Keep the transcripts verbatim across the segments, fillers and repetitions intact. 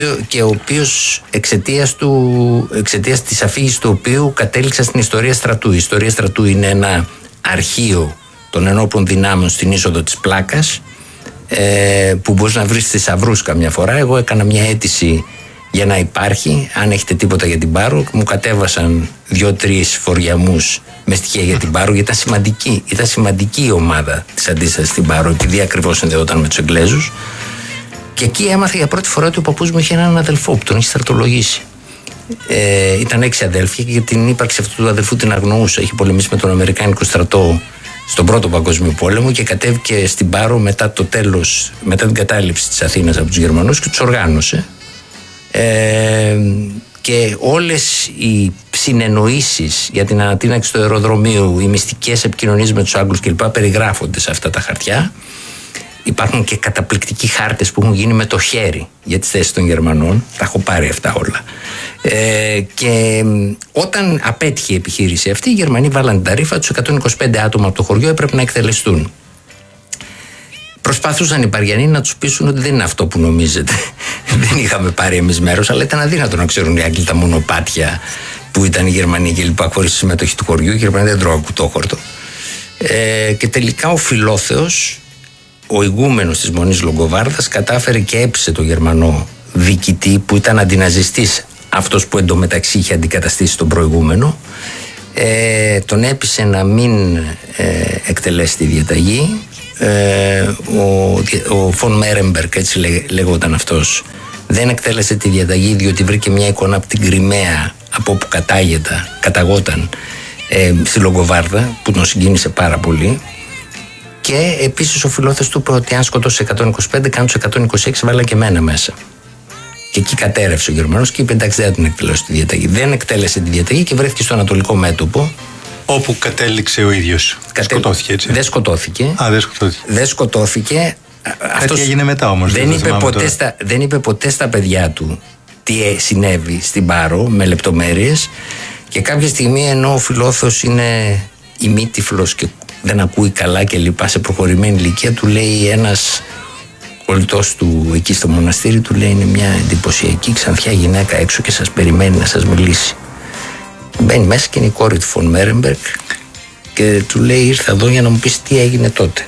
και ο οποίος εξαιτίας, του, εξαιτίας της αφήγησης του οποίου κατέληξα στην ιστορία στρατού. Η ιστορία στρατού είναι ένα αρχείο των ενόπλων δυνάμεων στην είσοδο της Πλάκας, ε, που μπορείς να βρεις θησαυρούς καμιά φορά. Εγώ έκανα μια αίτηση για να υπάρχει, αν έχετε τίποτα για την Πάρο. Μου κατέβασαν δύο-τρεις φοριαμούς με στοιχεία για την Πάρο, γιατί ήταν σημαντική, ήταν σημαντική η ομάδα της αντίστασης στην Πάρο, επειδή ακριβώς συνδεόταν με τους Εγγλέζους. Και εκεί έμαθα για πρώτη φορά ότι ο παππούς μου είχε έναν αδελφό που τον είχε στρατολογήσει. Ε, ήταν έξι αδέλφια και για την ύπαρξη αυτού του αδελφού την αγνοούσα. Είχε πολεμήσει με τον Αμερικάνικο στρατό στον Πρώτο Παγκόσμιο Πόλεμο και κατέβηκε στην Πάρο μετά το τέλος, μετά την κατάληψη της Αθήνας από τους Γερμανούς και τους οργάνωσε. Ε, και όλες οι συνεννοήσεις για την ανατείναξη του αεροδρομίου, οι μυστικές επικοινωνίες με τους Άγγλους κλπ. Περιγράφονται σε αυτά τα χαρτιά. Υπάρχουν και καταπληκτικοί χάρτες που έχουν γίνει με το χέρι για τις θέσεις των Γερμανών. Τα έχω πάρει αυτά όλα. Ε, και όταν απέτυχε η επιχείρηση αυτή, οι Γερμανοί βάλαν τα ρήφα τους, εκατόν είκοσι πέντε άτομα από το χωριό έπρεπε να εκτελεστούν. Προσπαθούσαν οι Παριανοί να τους πείσουν ότι δεν είναι αυτό που νομίζετε. Δεν είχαμε πάρει εμείς μέρος, αλλά ήταν αδύνατο να ξέρουν οι Άγγλοι τα μονοπάτια που ήταν οι Γερμανοί και λοιπά, χωρίς συμμετοχή του χωριού. Οι Γερμανοί δεν τρώγαν κουτόχορτο. Ε, και τελικά ο Φιλόθεος, ο ηγούμενος της Μονής Λογκοβάρδας, κατάφερε και έπεισε το Γερμανό διοικητή που ήταν αντιναζιστής, αυτός που εντωμεταξύ είχε αντικαταστήσει τον προηγούμενο, ε, τον έπεισε να μην ε, εκτελέσει τη διαταγή. Ε, ο, ο Φον Μέρεμπεργκ, έτσι λέ, λέγονταν αυτός, δεν εκτέλεσε τη διαταγή διότι βρήκε μια εικόνα από την Κριμαία, από όπου καταγόταν ε, στη Λογκοβάρδα, που τον συγκίνησε πάρα πολύ. Και επίσης ο Φιλόθεος του είπε ότι αν σκοτώσει εκατόν είκοσι πέντε, κάνει τους εκατόν είκοσι έξι, βάλα και εμένα μέσα. Και εκεί κατέρευσε ο Γερμανός και είπε εντάξει, δεν την εκτελέσει τη διαταγή. Δεν εκτέλεσε τη διαταγή και βρέθηκε στο Ανατολικό Μέτωπο. Όπου κατέληξε ο ίδιος. Κατέ... Σκοτώθηκε, έτσι. Δεν σκοτώθηκε. Α, δεν σκοτώθηκε. Δεν σκοτώθηκε. Κάτι έγινε μετά όμως. Δεν, είπε ποτέ στα, δεν είπε ποτέ στα παιδιά του τι συνέβη στην Πάρο με λεπτομέρειες. Και κάποια στιγμή, ενώ ο Φιλόθεος είναι ημίτυφλος και δεν ακούει καλά και λοιπά, σε προχωρημένη ηλικία, του λέει ένας κολλητός του εκεί στο μοναστήρι, του λέει είναι μια εντυπωσιακή ξανθιά γυναίκα έξω και σας περιμένει να σας μιλήσει. Μπαίνει μέσα και είναι η κόρη του Φον Μέρεμπεργκ και του λέει ήρθα εδώ για να μου πεις τι έγινε τότε.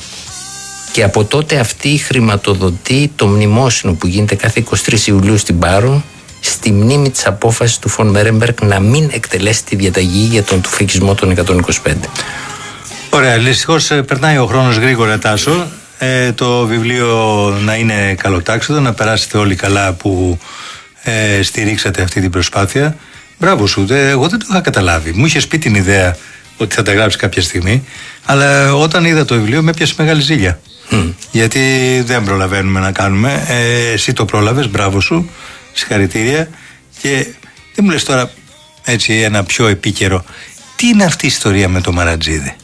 Και από τότε αυτή χρηματοδοτεί το μνημόσυνο που γίνεται κάθε εικοστή τρίτη Ιουλίου στην Πάρο, στη μνήμη της απόφασης του Φον Μέρεμπεργκ να μην εκτελέσει τη διαταγή για τον τουφεκισμό των εκατόν είκοσι πέντε. Ωραία, δυστυχώς περνάει ο χρόνος γρήγορα, Τάσο. Ε, το βιβλίο να είναι καλοτάξιδο, να περάσετε όλοι καλά που ε, στηρίξατε αυτή την προσπάθεια. Μπράβο σου, δε, εγώ δεν το είχα καταλάβει. Μου είχες πει την ιδέα ότι θα τα γράψεις κάποια στιγμή, αλλά όταν είδα το βιβλίο με έπιασε μεγάλη ζήλια. Mm. Γιατί δεν προλαβαίνουμε να κάνουμε. Ε, εσύ το πρόλαβες, μπράβο σου, συγχαρητήρια. Και δεν μου λες τώρα έτσι ένα πιο επίκαιρο, τι είναι αυτή η ιστορία με το Μαρατζίδη?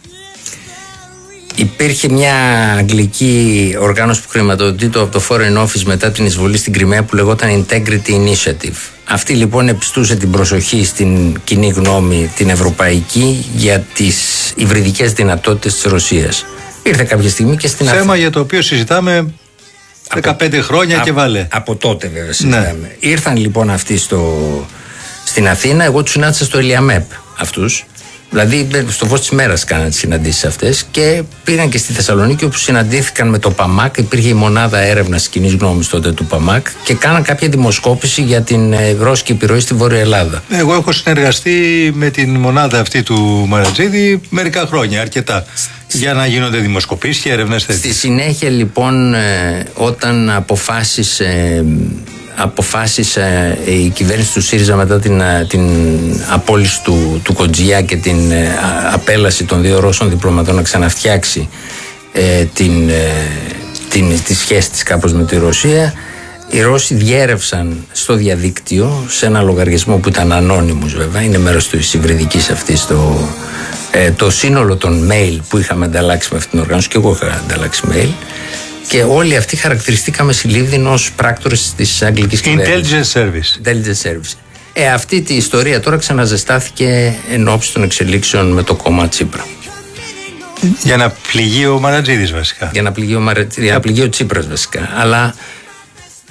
Υπήρχε μια αγγλική οργάνωση που χρηματοδοτείται από το Foreign Office μετά την εισβολή στην Κριμαία που λεγόταν Integrity Initiative. Αυτή λοιπόν επιστούσε την προσοχή στην κοινή γνώμη την ευρωπαϊκή για τις υβριδικές δυνατότητες της Ρωσίας. Ήρθε κάποια στιγμή και στην Αθήνα. Θέμα για το οποίο συζητάμε δεκαπέντε από, χρόνια από, και βάλε. Από τότε βέβαια συζητάμε. Ναι. Ήρθαν λοιπόν αυτοί στο, στην Αθήνα, εγώ τους συνάντησα στο Ελιαμέπ αυτούς. Δηλαδή στο φως της μέρας κάναν τις συναντήσεις αυτές και πήγαν και στη Θεσσαλονίκη όπου συναντήθηκαν με το ΠΑΜΑΚ. Υπήρχε η μονάδα έρευνας κοινής γνώμης τότε του ΠΑΜΑΚ και κάναν κάποια δημοσκόπηση για την ρώσικη επιρροή στη Βόρεια Ελλάδα. Εγώ έχω συνεργαστεί με την μονάδα αυτή του Μαρατζίδη μερικά χρόνια, αρκετά, για να γίνονται δημοσκοπήσεις και έρευνες τέτοιες. Στη συνέχεια λοιπόν όταν αποφάσισε αποφάσισε η κυβέρνηση του ΣΥΡΙΖΑ μετά την, την απόλυση του, του Κοντζιά και την ε, απέλαση των δύο Ρώσων διπλωματών να ξαναφτιάξει ε, την, ε, την, τη σχέση της κάπως με τη Ρωσία, οι Ρώσοι διέρευσαν στο διαδίκτυο σε ένα λογαριασμό που ήταν ανώνυμος βέβαια, είναι μέρος της υβριδικής αυτής, το, ε, το σύνολο των mail που είχαμε ανταλλάξει με αυτήν την οργάνωση, και εγώ είχα ανταλλάξει mail. Και όλοι αυτοί χαρακτηριστήκαμε συλλήβδινοι ως πράκτορες της αγγλικής κυβέρνησης. Intelligence Service. Intelligence Service. Ε, αυτή τη ιστορία τώρα ξαναζεστάθηκε εν ώψη των εξελίξεων με το κόμμα Τσίπρα. Για να πληγεί ο Μαρατζίδης βασικά. Για να πληγεί ο, Μαρα... για να πληγεί ο Τσίπρας βασικά. Αλλά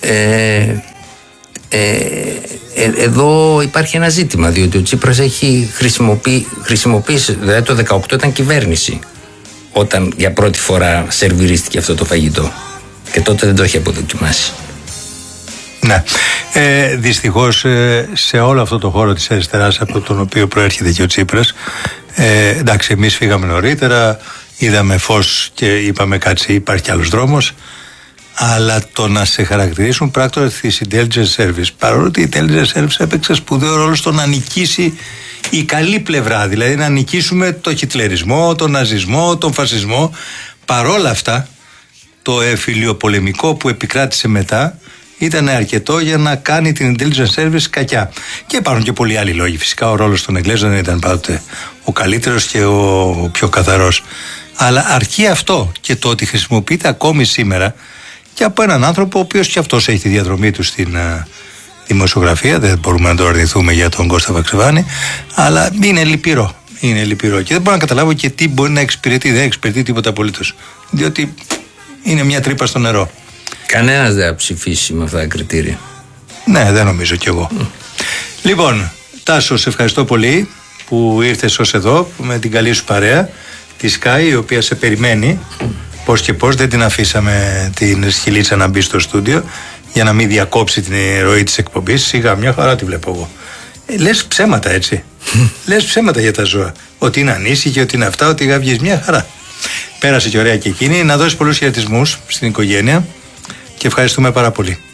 Ε, ε, ε, εδώ υπάρχει ένα ζήτημα, διότι ο Τσίπρας έχει χρησιμοποιήσει, χρησιμοποιήσει, δηλαδή το δεκαοκτώ ήταν κυβέρνηση όταν για πρώτη φορά σερβιρίστηκε αυτό το φαγητό και τότε δεν το έχει αποδοκιμάσει. Ναι, ε, δυστυχώς ε, σε όλο αυτό το χώρο της αριστεράς από τον οποίο προέρχεται και ο Τσίπρας, ε, εντάξει, εμείς φύγαμε νωρίτερα, είδαμε φως και είπαμε κάτσε, υπάρχει κι άλλος δρόμος, αλλά το να σε χαρακτηρίσουν πράκτορα της Intelligence Service, παρόλο ότι η Intelligence Service έπαιξε σπουδαίο ρόλο στο να νικήσει η καλή πλευρά, δηλαδή να νικήσουμε το χιτλερισμό, τον ναζισμό, τον φασισμό, παρόλα αυτά το εμφυλιοπολεμικό που επικράτησε μετά ήταν αρκετό για να κάνει την Intelligence Service κακιά. Και υπάρχουν και πολλοί άλλοι λόγοι. Φυσικά ο ρόλος των Εγγλέζων δεν ήταν πάντοτε ο καλύτερος και ο πιο καθαρός. Αλλά αρκεί αυτό και το ότι χρησιμοποιείται ακόμη σήμερα και από έναν άνθρωπο ο οποίος και αυτός έχει τη διαδρομή του στην uh, δημοσιογραφία. Δεν μπορούμε να το αρνηθούμε για τον Κώστα Βαξεβάνη. Αλλά είναι λυπηρό. Είναι λυπηρό. Και δεν μπορώ να καταλάβω και τι μπορεί να εξυπηρετεί. Δεν εξυπηρετεί τίποτα απολύτως. Διότι είναι μια τρύπα στο νερό. Κανένας δεν θα ψηφίσει με αυτά τα κριτήρια. Ναι, δεν νομίζω κι εγώ. Mm. Λοιπόν, Τάσο, σε ευχαριστώ πολύ που ήρθες ως εδώ με την καλή σου παρέα, τη Sky, η οποία σε περιμένει. Mm. Πώς και πώς δεν την αφήσαμε την Σχηλίτσα να μπει στο στούντιο για να μην διακόψει την ροή της εκπομπής. Σιγά, μια χαρά τη βλέπω εγώ. Ε, λες ψέματα, έτσι. Mm. Λες ψέματα για τα ζώα. Ότι είναι ανήσυχη, ότι είναι αυτά, ότι γαβγείς, μια χαρά. Πέρασε και ωραία και εκείνη. Να δώσει πολλούς χαιρετισμούς στην οικογένεια και ευχαριστούμε πάρα πολύ.